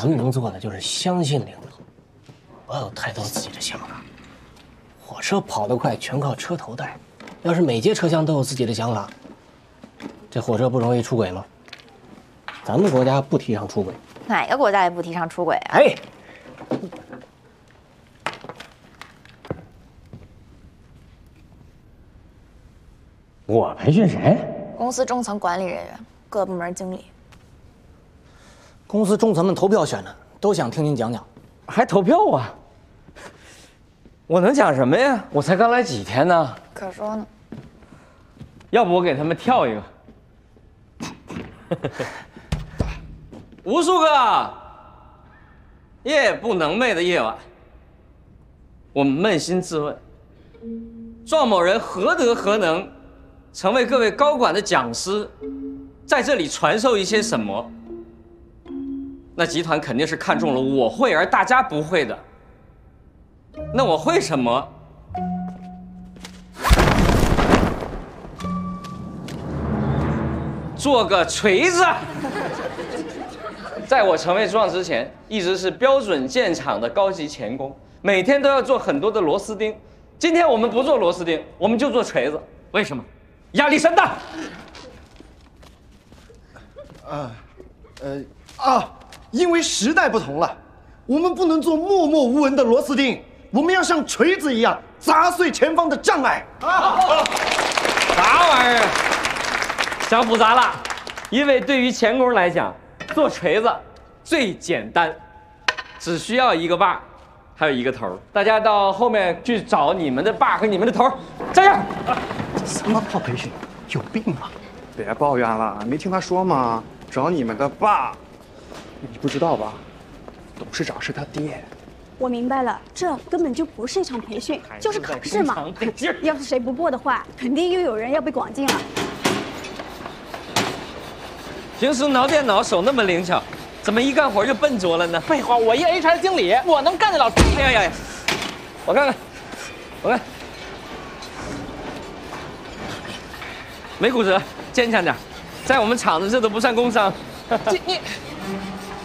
咱们能做的就是相信领导，不要有太多自己的想法。火车跑得快，全靠车头带。要是每节车厢都有自己的想法，这火车不容易出轨吗？咱们国家不提倡出轨， 哪个国家也不提倡出轨啊？ 哎，我培训谁？ 公司中层管理人员，各部门经理。 公司中层们投票选的，都想听您讲讲。 还投票啊？我能讲什么呀？我才刚来几天呢。 可说呢。 要不我给他们跳一个。无数个夜不能寐的夜晚，我们扪心自问：壮某人何德何能，成为各位高管的讲师，在这里传授一些什么？那集团肯定是看中了我会而大家不会的。那我会什么？做个锤子。在我成为壮之前，一直是标准建厂的高级钳工，每天都要做很多的螺丝钉。今天我们不做螺丝钉，我们就做锤子。为什么？压力山大。 因为时代不同了，我们不能做默默无闻的螺丝钉，我们要像锤子一样砸碎前方的障碍。 啥玩意儿？想复杂了，因为对于钳工来讲，做锤子最简单，只需要一个把，还有一个头。大家到后面去找你们的把和你们的头，加油！ 什么破培训？有病吧？ 别抱怨了，没听他说吗？找你们的爸。你不知道吧？董事长是他爹。 我明白了，这根本就不是一场培训，就是考试嘛。要是谁不过的话，肯定又有人要被广进了。 平时挠电脑手那么灵巧，怎么一干活就笨拙了呢？ 废话，我一 HR 经理，我能干得了。 哎呀，我看看，我看，没骨折，坚强点。在我们厂子这都不算工伤。 你。